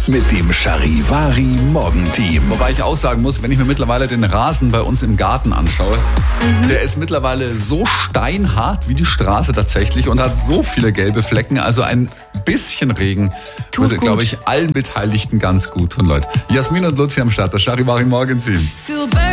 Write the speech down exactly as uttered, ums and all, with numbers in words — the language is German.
mit dem Charivari Morgenteam. Wobei ich auch sagen muss, wenn ich mir mittlerweile den Rasen bei uns im Garten anschaue, mhm. der ist mittlerweile so steinhart wie die Straße tatsächlich und hat so viele gelbe Flecken. Also ein bisschen Regen Tut würde, glaube ich, allen Beteiligten ganz gut tun, Leute. Jasmin und Luzi am Start, das Charivari Morgenteam.